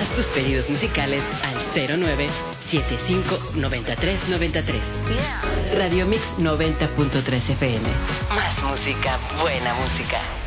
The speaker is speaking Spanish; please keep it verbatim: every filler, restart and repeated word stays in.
Haz tus pedidos musicales al cero nueve siete cinco nueve tres nueve tres. Radio Mix noventa punto tres F M. Más música, buena música.